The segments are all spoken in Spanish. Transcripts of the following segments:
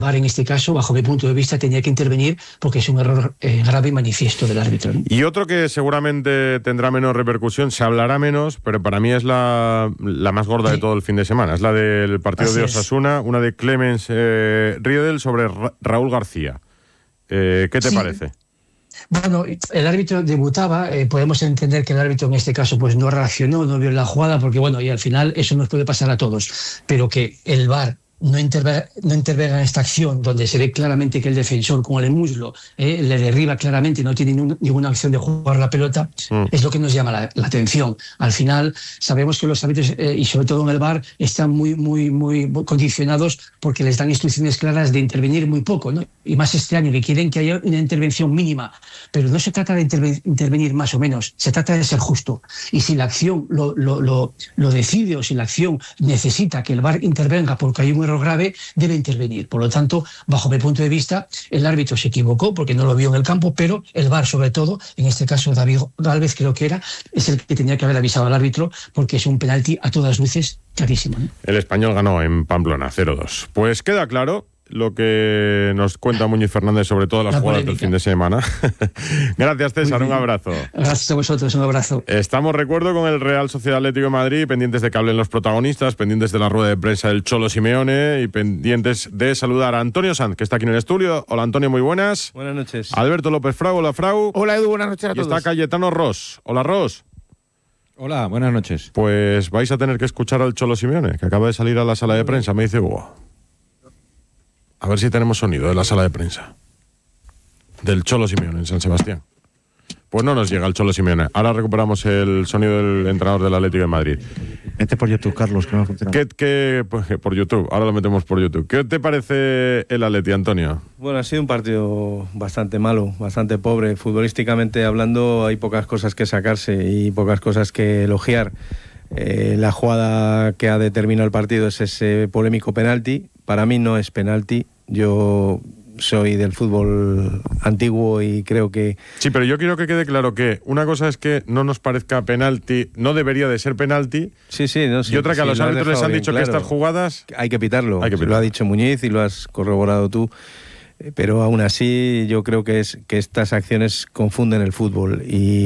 VAR en este caso, bajo mi punto de vista, tenía que intervenir porque es un error grave y manifiesto del árbitro, ¿no? Y otro que seguramente tendrá menos repercusión, se hablará menos, pero para mí es la más gorda de todo el fin de semana. Es la del partido de Osasuna, una de Clemens Riedel sobre Raúl García. ¿Qué te parece? Bueno, el árbitro debutaba, podemos entender que el árbitro en este caso pues no reaccionó, no vio la jugada, porque bueno, y al final eso nos puede pasar a todos, pero que el VAR no intervenga en esta acción donde se ve claramente que el defensor con el muslo le derriba claramente y no tiene ninguna acción de jugar la pelota, es lo que nos llama la atención. Al final sabemos que los árbitros y sobre todo en el VAR están muy condicionados porque les dan instrucciones claras de intervenir muy poco, ¿no? Y más este año que quieren que haya una intervención mínima, pero no se trata de intervenir más o menos, se trata de ser justo. Y si la acción lo decide o si la acción necesita que el VAR intervenga porque hay un error grave, debe intervenir. Por lo tanto, bajo mi punto de vista, el árbitro se equivocó porque no lo vio en el campo, pero el VAR, sobre todo, en este caso David Gálvez creo que es el que tenía que haber avisado al árbitro porque es un penalti a todas luces clarísimo, ¿no? El Español ganó en Pamplona 0-2. Pues queda claro lo que nos cuenta Muñiz Fernández sobre todas las jugadas del fin de semana. Gracias, César, un abrazo. Gracias a vosotros, un abrazo. Estamos, recuerdo, con el Real Sociedad Atlético de Madrid, pendientes de que hablen los protagonistas, pendientes de la rueda de prensa del Cholo Simeone y pendientes de saludar a Antonio Sanz, que está aquí en el estudio. Hola, Antonio, muy buenas. Buenas noches. Alberto López Frau, hola, Frau. Hola, Edu, buenas noches a todos. Y está Cayetano Ross. Hola, Ross. Hola, buenas noches. Pues vais a tener que escuchar al Cholo Simeone, que acaba de salir a la sala de prensa, me dice Hugo. A ver si tenemos sonido de la sala de prensa del Cholo Simeone en San Sebastián. Pues no nos llega el Cholo Simeone. Ahora recuperamos el sonido del entrenador del Atlético de Madrid. Mete por YouTube, Carlos, que no funciona. Pues, por YouTube, ahora lo metemos por YouTube. ¿Qué te parece el Atleti, Antonio? Bueno, ha sido un partido bastante malo, bastante pobre. Futbolísticamente hablando, hay pocas cosas que sacarse y pocas cosas que elogiar. La jugada que ha determinado el partido es ese polémico penalti. Para mí no es penalti. Yo soy del fútbol antiguo y creo que... Sí, pero yo quiero que quede claro que una cosa es que no nos parezca penalti, no debería de ser penalti. Sí, no, sí, y otra que a los árbitros les han dicho claro, que estas jugadas... Hay que pitarlo. Lo ha dicho Muñiz y lo has corroborado tú. Pero aún así yo creo que estas acciones confunden el fútbol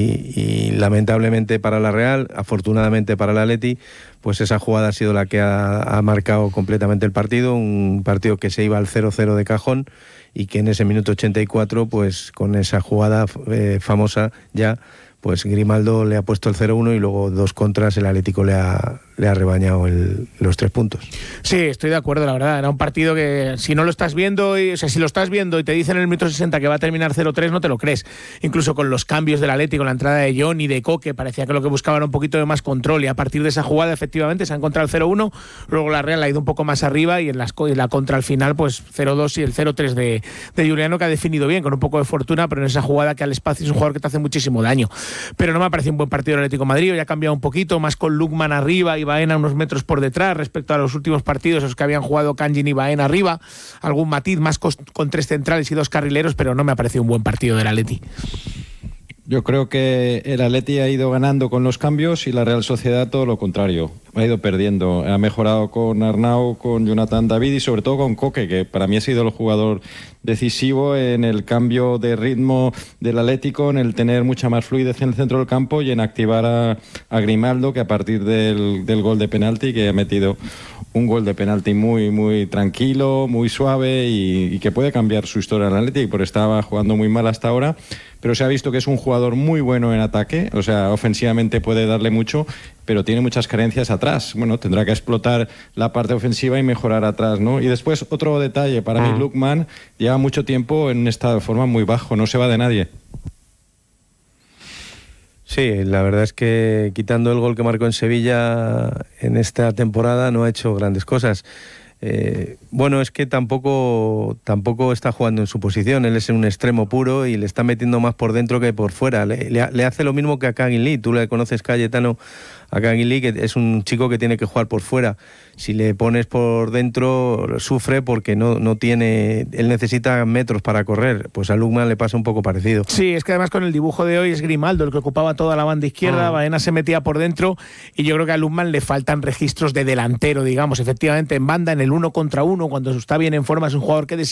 y lamentablemente para la Real, afortunadamente para el Atleti, pues esa jugada ha sido la que ha marcado completamente el partido, un partido que se iba al 0-0 de cajón y que en ese minuto 84, pues con esa jugada famosa ya, pues Grimaldo le ha puesto el 0-1 y luego 2 contras, el Atlético le ha rebañado los 3 puntos. Sí, estoy de acuerdo, la verdad. Era un partido que si no lo estás viendo, si lo estás viendo y te dicen en el minuto 60 que va a terminar 0-3, no te lo crees. Incluso con los cambios del Atlético, la entrada de John y de Coque, parecía que lo que buscaban era un poquito de más control y a partir de esa jugada efectivamente se ha encontrado el 0-1, luego la Real ha ido un poco más arriba y en la contra al final pues 0-2 y el 0-3 de Juliano, que ha definido bien, con un poco de fortuna, pero en esa jugada que al espacio es un jugador que te hace muchísimo daño. Pero no me ha parecido un buen partido del Atlético de Madrid, ya ha cambiado un poquito, más con Lukman arriba y Baena unos metros por detrás respecto a los últimos partidos, los que habían jugado Kangin y Baena arriba, algún matiz más con 3 centrales y 2 carrileros, pero no me ha parecido un buen partido del Atleti. Yo creo que el Atleti ha ido ganando con los cambios y la Real Sociedad todo lo contrario. Ha ido perdiendo. Ha mejorado con Arnau, con Jonathan David y sobre todo con Coque, que para mí ha sido el jugador decisivo en el cambio de ritmo del Atlético, en el tener mucha más fluidez en el centro del campo y en activar a Grimaldo, que a partir del gol de penalti, que ha metido un gol de penalti muy, muy tranquilo, muy suave y que puede cambiar su historia en el Atlético, porque estaba jugando muy mal hasta ahora, pero se ha visto que es un jugador muy bueno en ataque, o sea, ofensivamente puede darle mucho, pero tiene muchas carencias atrás. Bueno, tendrá que explotar la parte ofensiva y mejorar atrás, ¿no? Y después, otro detalle, para mí Lukman lleva mucho tiempo en un estado de forma muy bajo, no se va de nadie. Sí, la verdad es que quitando el gol que marcó en Sevilla en esta temporada no ha hecho grandes cosas. Bueno, es que tampoco está jugando en su posición. Él es un extremo puro y le está metiendo más por dentro que por fuera. Le hace lo mismo que a Kangin Lee. Tú le conoces, Cayetano, a Kangin Lee, que es un chico que tiene que jugar por fuera. Si le pones por dentro, sufre porque no tiene... Él necesita metros para correr. Pues a Lukman le pasa un poco parecido. Sí, es que además con el dibujo de hoy es Grimaldo el que ocupaba toda la banda izquierda, Baena se metía por dentro y yo creo que a Lukman le faltan registros de delantero, digamos. Efectivamente, en banda, en el 1 contra 1, cuando está bien en forma, es un jugador que